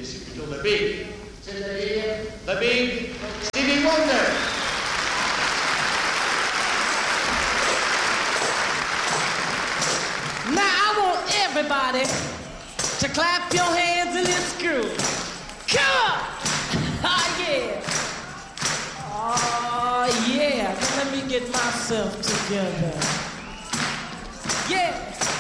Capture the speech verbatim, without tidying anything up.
c'est plutôt the big. C'est-à-dire the big Stevie Wonder. Now I want everybody to clap your hands in this groove. Come on! Oh, yeah. Oh, yeah. Now let me get myself together. Yeah.